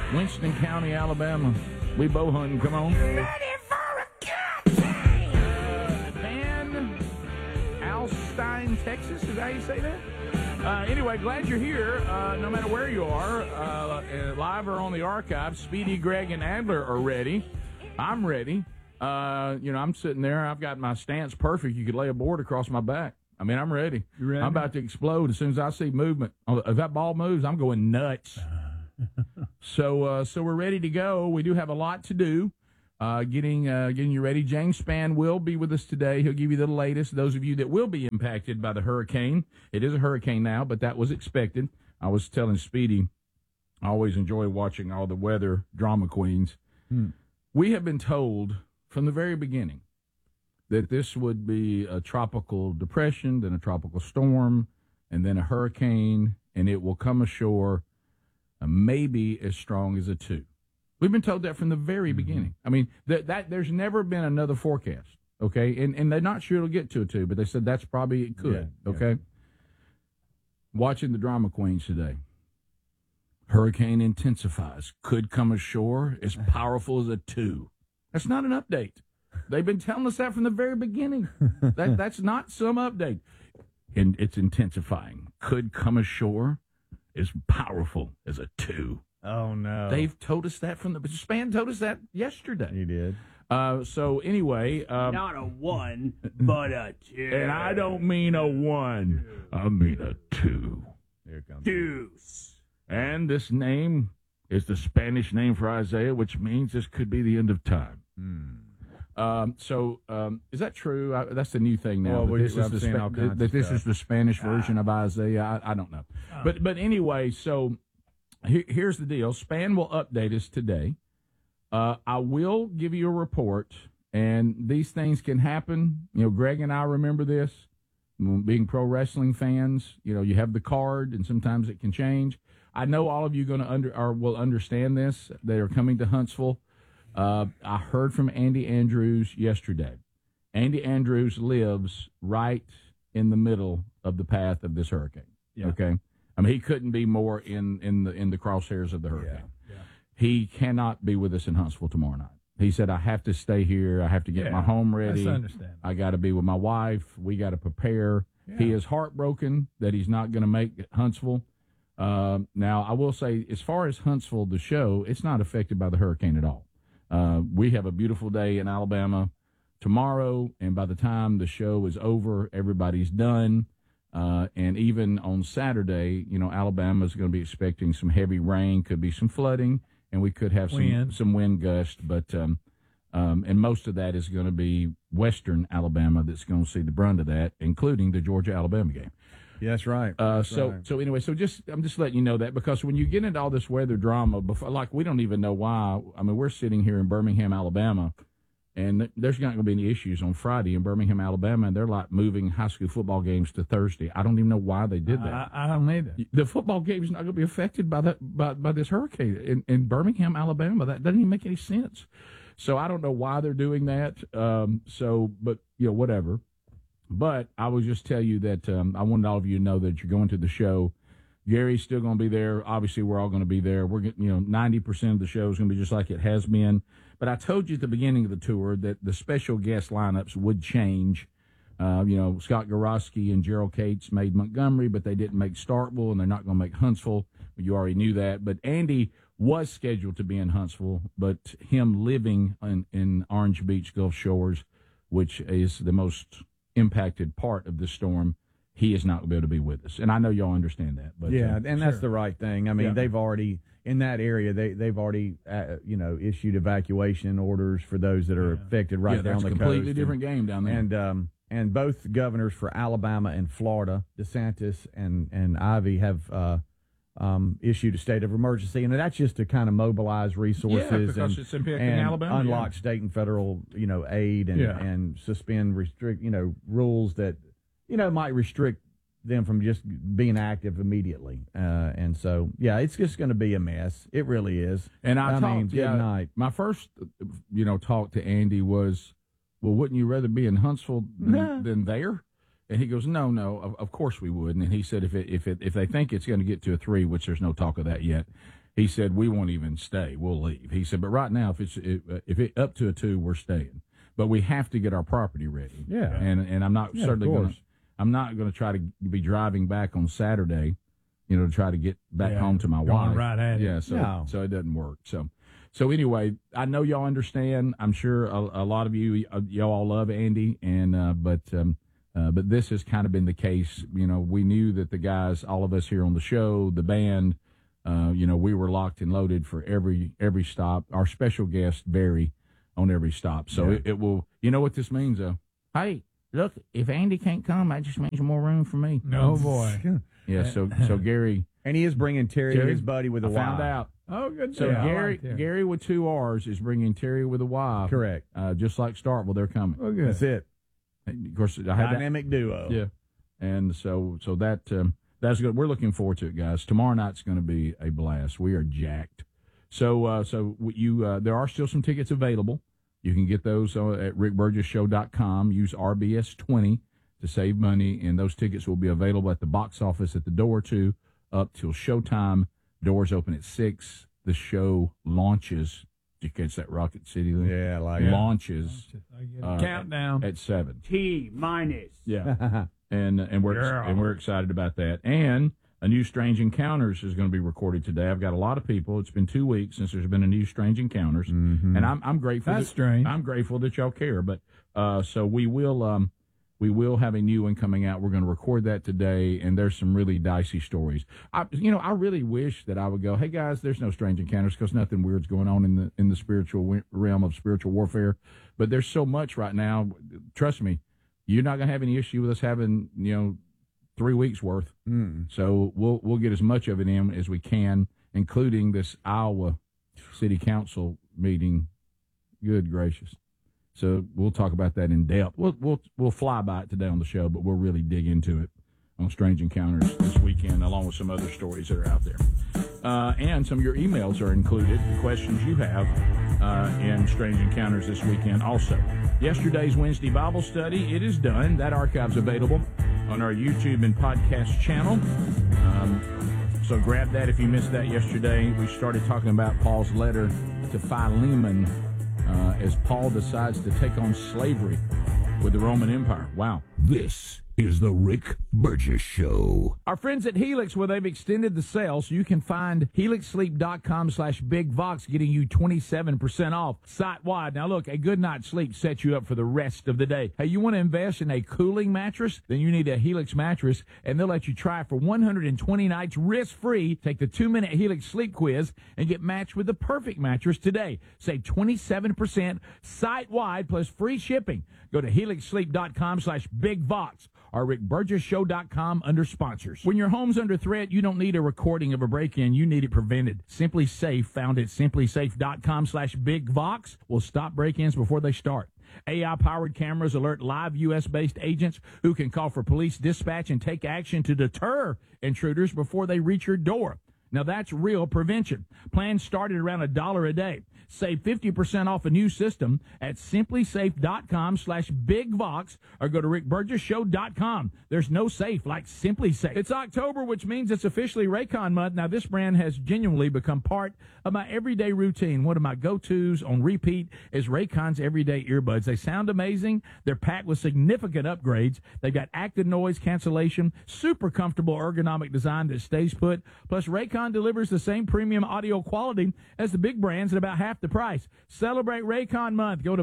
Winston County, Alabama. We bow hunting. Come on. Ready for a cut! Van Alstyne, Texas. Is that how you say that? Anyway, glad you're here. No matter where you are, live or on the archive, Speedy, Greg, and Adler are ready. I'm ready. I'm sitting there. I've got my stance perfect. You could lay a board across my back. I mean, I'm ready. You ready? I'm about to explode as soon as I see movement. If that ball moves, I'm going nuts. So we're ready to go. We do have a lot to do. Getting you ready. James Spann will be with us today. He'll give you the latest. Those of you that will be impacted by the hurricane. It is a hurricane now, but that was expected. I was telling Speedy, I always enjoy watching all the weather drama queens. We have been told from the very beginning that this would be a tropical depression, then a tropical storm, and then a hurricane, and it will come ashore maybe as strong as a 2. We've been told that from the very beginning. I mean, that there's never been another forecast, okay? And they're not sure it'll get to a 2, but they said that's probably it could, okay? Watching the drama queens today. Hurricane intensifies. Could come ashore as powerful as a 2. That's not an update. They've been telling us that from the very beginning. That's not some update. And it's intensifying. Could come ashore as powerful as a 2. Oh, no. They've told us that from the Spann told us that yesterday. He did. So anyway, not a 1, but a 2. And I don't mean a 1. I mean a 2. Here comes Deuce. And this name is the Spanish name for Isaiah, which means this could be the end of time. Is that true? That's the new thing now. Well, this is the Spanish version of Isaiah. I don't know. But anyway, so here's the deal. Spann will update us today. I will give you a report, and these things can happen. You know, Greg and I remember this. Being pro wrestling fans, you know, you have the card, and sometimes it can change. I know all of you will understand this. They are coming to Huntsville. I heard from Andy Andrews yesterday. Andy Andrews lives right in the middle of the path of this hurricane. Yeah. Okay, I mean he couldn't be more in the crosshairs of the hurricane. Yeah. He cannot be with us in Huntsville tomorrow night. He said, I have to stay here. I have to get my home ready. That's understandable. I got to be with my wife. We got to prepare. Yeah. He is heartbroken that he's not going to make Huntsville. Now, I will say, as far as Huntsville, the show, it's not affected by the hurricane at all. We have a beautiful day in Alabama tomorrow, and by the time the show is over, everybody's done. And even on Saturday, you know, Alabama is going to be expecting some heavy rain, could be some flooding, and we could have some wind gusts. But and most of that is going to be western Alabama that's going to see the brunt of that, including the Georgia-Alabama game. Yeah, that's right. So anyway, I'm just letting you know that, because when you get into all this weather drama, like we don't even know why. I mean, we're sitting here in Birmingham, Alabama, and there's not going to be any issues on Friday in Birmingham, Alabama, and they're like moving high school football games to Thursday. I don't even know why they did that. I don't either. The football game is not going to be affected by that by this hurricane in Birmingham, Alabama. That doesn't even make any sense. So I don't know why they're doing that. But you know, whatever. But I will just tell you that I wanted all of you to know that you're going to the show. Gary's still going to be there. Obviously, we're all going to be there. We're 90% of the show is going to be just like it has been. But I told you at the beginning of the tour that the special guest lineups would change. Scott Gorosky and Gerald Cates made Montgomery, but they didn't make Starkville, and they're not going to make Huntsville. You already knew that. But Andy was scheduled to be in Huntsville, but him living in Orange Beach, Gulf Shores, which is the most impacted part of this storm, he is not going to be able to be with us. And I know y'all understand that. But that's the right thing. I mean, they've already, in that area, they've already, issued evacuation orders for those that are affected there on the coast. That's a completely different game down there. And both governors for Alabama and Florida, DeSantis and Ivey, have issued a state of emergency, and that's just to kind of mobilize resources and Alabama, unlock state and federal, aid and suspend rules that, might restrict them from just being active immediately. And so, it's just going to be a mess. It really is. And good night. My first, talk to Andy was, well, wouldn't you rather be in Huntsville than there? And he goes, no, of course we would. And he said if they think it's going to get to a 3, which there's no talk of that yet, he said, we won't even stay. We'll leave. He said, but right now, if it's up to a 2, we're staying. But we have to get our property ready. Yeah. And I'm not certainly going to. I'm not going to try to be driving back on Saturday, to try to get back home to my wife. Right at it. Yeah, so it doesn't work. So anyway, I know y'all understand. I'm sure a lot of y'all all love Andy, and but this has kind of been the case. We knew that the guys, all of us here on the show, the band, we were locked and loaded for every stop. Our special guest Barry on every stop. So it will. You know what this means, though? Hey. Look, if Andy can't come, that just means more room for me. Oh, boy. Yeah, so Gary. And he is bringing Terry, his buddy with a Y. I found out. Oh, good. So Gary with 2 R's is bringing Terry with a Y. Correct. Just like Starkville, they're coming. Oh, good. That's it. And of course, I had dynamic duo. Yeah. And so that's good. We're looking forward to it, guys. Tomorrow night's going to be a blast. We are jacked. So there are still some tickets available. You can get those at rickburgessshow.com. Use RBS20 to save money, and those tickets will be available at the box office at the door, too, up till showtime. Doors open at 6. The show launches. Did you catch that Rocket City thing? Yeah, I like it. Launches. Countdown. At 7. T-minus. Yeah. and we're excited about that. And a new Strange Encounters is going to be recorded today. I've got a lot of people. It's been 2 weeks since there's been a new Strange Encounters, and I'm grateful. That's strange. I'm grateful that y'all care. But so we will have a new one coming out. We're going to record that today, and there's some really dicey stories. I really wish that I would go, hey guys, there's no Strange Encounters because nothing weird's going on in the spiritual realm of spiritual warfare. But there's so much right now. Trust me, you're not going to have any issue with us having 3 weeks worth. So we'll get as much of it in as we can, including this Iowa City Council meeting. Good gracious. So we'll talk about that in depth. We'll fly by it today on the show, but we'll really dig into it on Strange Encounters this weekend, along with some other stories that are out there. And some of your emails are included, the questions you have in Strange Encounters this weekend also. Yesterday's Wednesday Bible study, it is done. That archive's available on our YouTube and podcast channel. So grab that if you missed that yesterday. We started talking about Paul's letter to Philemon as Paul decides to take on slavery with the Roman Empire. Wow. This is the Rick Burgess Show. Our friends at Helix, where they've extended the sale, so you can find HelixSleep.com/BigVox, getting you 27% off site-wide. Now, look, a good night's sleep sets you up for the rest of the day. Hey, you want to invest in a cooling mattress? Then you need a Helix mattress, and they'll let you try it for 120 nights risk-free. Take the 2-minute Helix sleep quiz and get matched with the perfect mattress today. Save 27% site-wide plus free shipping. Go to HelixSleep.com/BigVox or RickBurgessShow.com under sponsors. When your home's under threat, you don't need a recording of a break-in. You need it prevented. Simply Safe, found at SimplySafe.com/BigVox, will stop break-ins before they start. AI-powered cameras alert live U.S.-based agents who can call for police dispatch and take action to deter intruders before they reach your door. Now, that's real prevention. Plans start at around $1 a day. Save 50% off a new system at simplysafe.com/BigVox or go to rickburgessshow.com. There's no safe like Simply Safe. It's October, which means it's officially Raycon month. Now, this brand has genuinely become part of my everyday routine. One of my go-tos on repeat is Raycon's everyday earbuds. They sound amazing. They're packed with significant upgrades. They've got active noise cancellation, super comfortable ergonomic design that stays put. Plus, Raycon delivers the same premium audio quality as the big brands at about half the price. Celebrate Raycon month. Go to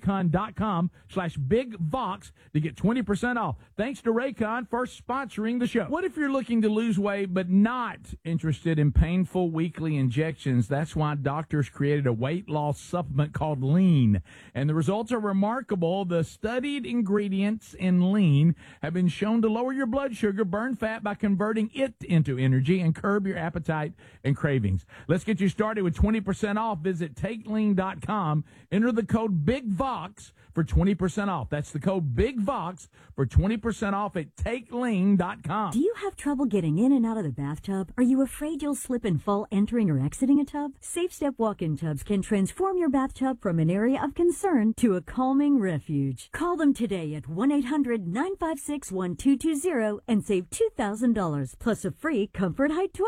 buyraycon.com/BigVox to get 20% off. Thanks to Raycon for sponsoring the show. What if you're looking to lose weight but not interested in painful weekly injections? That's why doctors created a weight loss supplement called Lean, and the results are remarkable. The studied ingredients in Lean have been shown to lower your blood sugar, burn fat by converting it into energy, and curb your appetite and cravings. Let's get you started with 20% off. Visit TakeLean.com. Enter the code BigVox for 20% off. That's the code BigVox for 20% off at TakeLean.com. Do you have trouble getting in and out of the bathtub? Are you afraid you'll slip and fall entering or exiting a tub? SafeStep walk-in tubs can transform your bathtub from an area of concern to a calming refuge. Call them today at 1-800-956-1220 and save $2,000 plus a free Comfort Height toilet.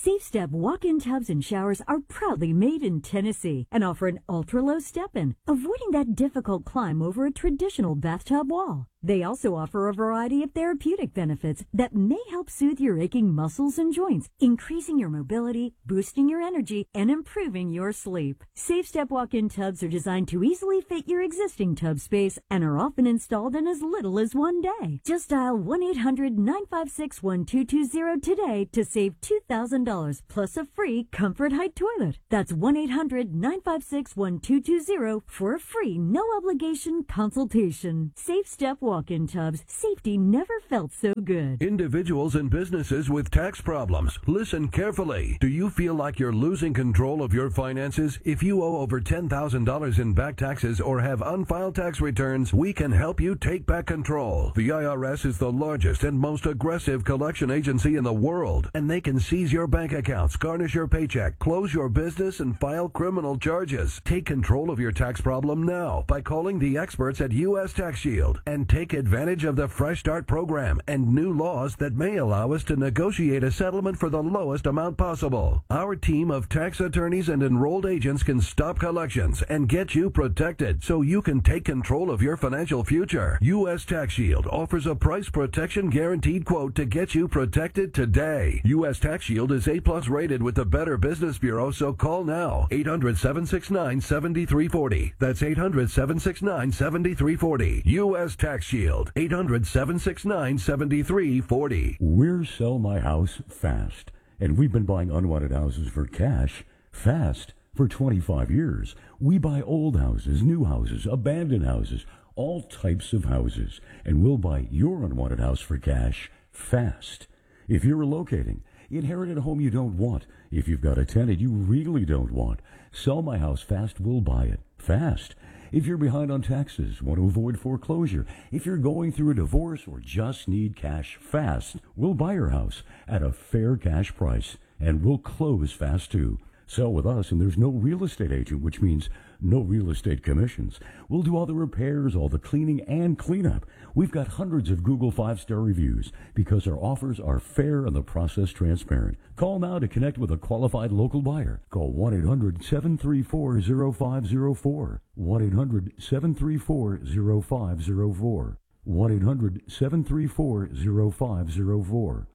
SafeStep walk-in tubs and showers are proudly made in Tennessee and offer an ultra-low step-in, avoiding that difficult climb over a traditional bathtub wall. They also offer a variety of therapeutic benefits that may help soothe your aching muscles and joints, increasing your mobility, boosting your energy, and improving your sleep. SafeStep walk-in tubs are designed to easily fit your existing tub space and are often installed in as little as one day. Just dial 1-800-956-1220 today to save $2,000 plus a free Comfort Height toilet. That's 1-800-956-1220 for a free, no-obligation consultation. SafeStep walk-in tubs. Safety never felt so good. Individuals and businesses with tax problems, listen carefully. Do you feel like you're losing control of your finances? If you owe over $10,000 in back taxes or have unfiled tax returns, we can help you take back control. The IRS is the largest and most aggressive collection agency in the world, and they can seize your bank accounts, garnish your paycheck, close your business, and file criminal charges. Take control of your tax problem now by calling the experts at U.S. Tax Shield and take advantage of the Fresh Start program and new laws that may allow us to negotiate a settlement for the lowest amount possible. Our team of tax attorneys and enrolled agents can stop collections and get you protected so you can take control of your financial future. U.S. Tax Shield offers a price protection guaranteed quote to get you protected today. U.S. Tax Shield is A+ rated with the Better Business Bureau, so call now. 800-769-7340. That's 800-769-7340. U.S. Tax Shield. 800-769-7340. We're Sell My House Fast, and we've been buying unwanted houses for cash fast for 25 years. We buy old houses, new houses, abandoned houses, all types of houses, and we'll buy your unwanted house for cash fast. If you're relocating, inherited a home you don't want, if you've got a tenant you really don't want, Sell My House Fast will buy it fast. If you're behind on taxes, want to avoid foreclosure, if you're going through a divorce or just need cash fast, we'll buy your house at a fair cash price, and we'll close fast too. Sell with us, and there's no real estate agent, which means no real estate commissions. We'll do all the repairs, all the cleaning, and cleanup. We've got hundreds of Google 5-star reviews because our offers are fair and the process transparent. Call now to connect with a qualified local buyer. Call 1-800-734-0504. 1-800-734-0504. 1-800-734-0504.